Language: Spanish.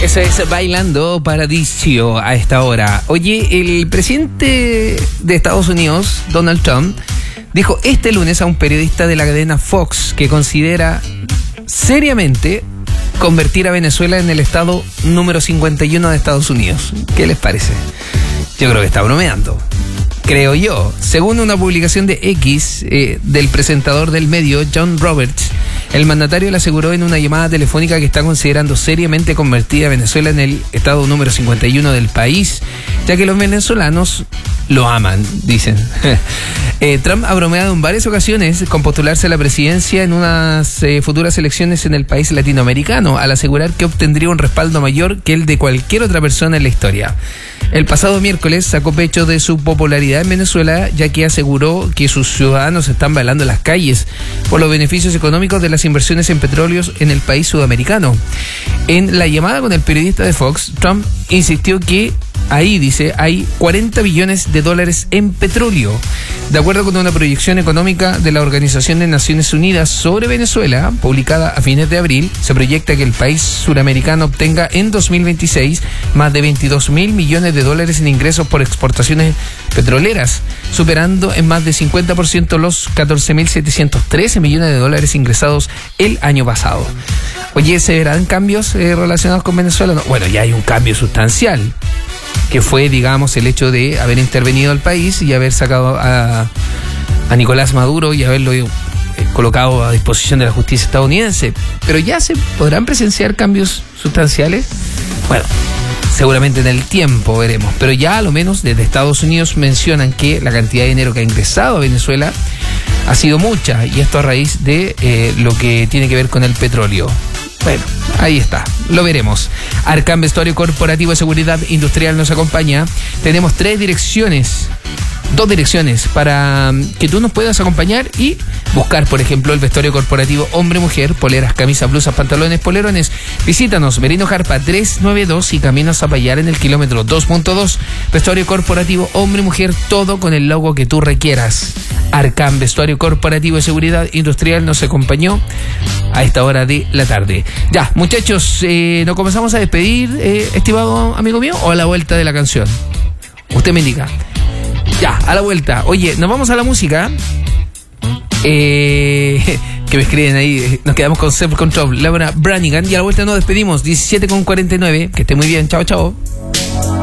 Eso es Bailando Paradiso a esta hora. Oye, el presidente de Estados Unidos, Donald Trump, dijo este lunes a un periodista de la cadena Fox que considera seriamente convertir a Venezuela en el estado número 51 de Estados Unidos. ¿Qué les parece? Yo creo que está bromeando. Creo yo. Según una publicación de X del presentador del medio, John Roberts, el mandatario le aseguró en una llamada telefónica que está considerando seriamente convertir a Venezuela en el estado número 51 del país, ya que los venezolanos lo aman, dicen. Trump ha bromeado en varias ocasiones con postularse a la presidencia en unas futuras elecciones en el país latinoamericano, al asegurar que obtendría un respaldo mayor que el de cualquier otra persona en la historia. El pasado miércoles sacó pecho de su popularidad en Venezuela, ya que aseguró que sus ciudadanos están bailando en las calles por los beneficios económicos de las inversiones en petróleos en el país sudamericano. En la llamada con el periodista de Fox, Trump insistió que ahí, dice, hay 40 billones de dólares en petróleo. De acuerdo con una proyección económica de la Organización de Naciones Unidas sobre Venezuela, publicada a fines de abril, se proyecta que el país suramericano obtenga en 2026 más de 22 mil millones de dólares en ingresos por exportaciones petroleras, superando en más de 50% los 14.713 millones de dólares ingresados el año pasado. Oye, ¿se verán cambios relacionados con Venezuela? No, bueno, ya hay un cambio sustancial, que fue, digamos, el hecho de haber intervenido al país y haber sacado a Nicolás Maduro y haberlo colocado a disposición de la justicia estadounidense. Pero ya se podrán presenciar cambios sustanciales. Bueno, seguramente en el tiempo veremos, pero ya a lo menos desde Estados Unidos mencionan que la cantidad de dinero que ha ingresado a Venezuela ha sido mucha, y esto a raíz de lo que tiene que ver con el petróleo. Bueno, ahí está, lo veremos. Arcam Vestuario Corporativo de Seguridad Industrial nos acompaña. Tenemos 2 direcciones para que tú nos puedas acompañar y buscar, por ejemplo, el vestuario corporativo hombre-mujer, poleras, camisas, blusas, pantalones, polerones. Visítanos, Merino Jarpa 392 y Camino a Zapallar en el kilómetro 2.2. Vestuario corporativo hombre-mujer, todo con el logo que tú requieras. Arcam Vestuario Corporativo de Seguridad Industrial nos acompañó a esta hora de la tarde. Ya, muchachos, nos comenzamos a despedir, estimado amigo mío, o a la vuelta de la canción. Usted me indica. Ya, a la vuelta. Oye, nos vamos a la música. Que me escriben ahí. Nos quedamos con Self Control, Laura Branigan. Y a la vuelta nos despedimos. 17:49. Que esté muy bien. Chao, chao.